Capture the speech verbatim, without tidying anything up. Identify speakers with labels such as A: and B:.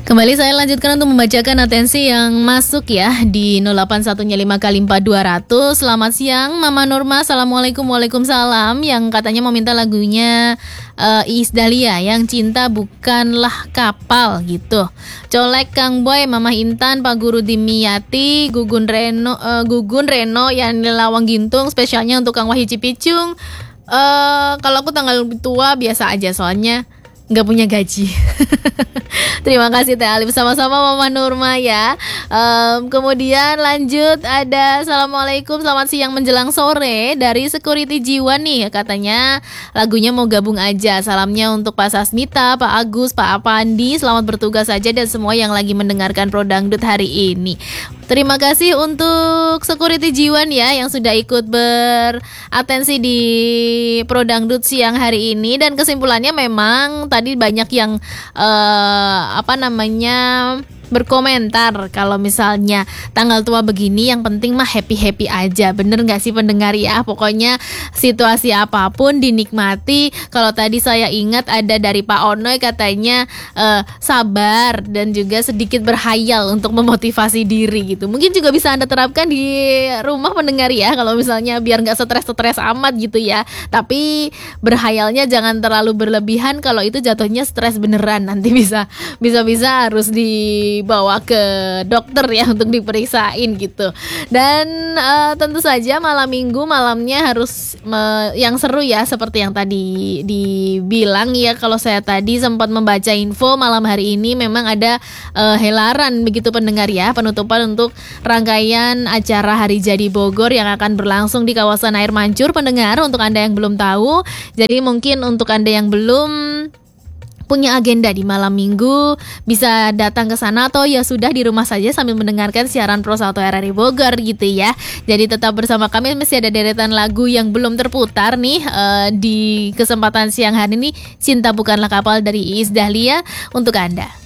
A: Kembali saya lanjutkan untuk membacakan atensi yang masuk ya di nol delapan satu lima kali empat dua ratus. Selamat siang Mama Nurma. Assalamualaikum. Waalaikumsalam. Yang katanya mau minta lagunya uh, Iis Dahlia yang cinta bukanlah kapal gitu. Colek Kang Boy, Mama Intan, Pak Guru Dimyati, Gugun Reno, uh, Gugun Reno yang Lawang Gintung, spesialnya untuk Kang Wahyu Cipicung. Uh, kalau aku tanggal lebih tua biasa aja soalnya nggak punya gaji. Terima kasih Teh Alif, sama-sama Mama Nurma ya. um, Kemudian lanjut ada Assalamualaikum, selamat siang menjelang sore dari Security Jiwa nih. Katanya lagunya mau gabung aja. Salamnya untuk Pak Sasmita, Pak Agus, Pak Apandi. Selamat bertugas saja dan semua yang lagi mendengarkan Pro Dangdut hari ini. Terima kasih untuk Security Jiwan ya yang sudah ikut beratensi di Pro Dangdut siang hari ini. Dan kesimpulannya memang tadi banyak yang uh, apa namanya berkomentar kalau misalnya tanggal tua begini yang penting mah happy-happy aja. Bener gak sih pendengar ya? Pokoknya situasi apapun dinikmati. Kalau tadi saya ingat ada dari Pak Onoy katanya uh, sabar dan juga sedikit berhayal untuk memotivasi diri gitu. Mungkin juga bisa Anda terapkan di rumah pendengar ya, kalau misalnya biar gak stres-stres amat gitu ya. Tapi berhayalnya jangan terlalu berlebihan, kalau itu jatuhnya stres beneran. Nanti bisa bisa-bisa harus di bawa ke dokter ya untuk diperiksain gitu. Dan uh, tentu saja malam minggu malamnya harus me- yang seru ya, seperti yang tadi dibilang ya. Kalau saya tadi sempat membaca info malam hari ini memang ada uh, helaran begitu pendengar ya, penutupan untuk rangkaian acara Hari Jadi Bogor yang akan berlangsung di kawasan Air Mancur pendengar. Untuk Anda yang belum tahu, jadi mungkin untuk Anda yang belum punya agenda di malam minggu bisa datang ke sana atau ya sudah di rumah saja sambil mendengarkan siaran Pro satu R R I Bogor gitu ya. Jadi tetap bersama kami, masih ada deretan lagu yang belum terputar nih uh, di kesempatan siang hari ini. Cinta Bukanlah Kapal dari Iis Dahlia untuk Anda.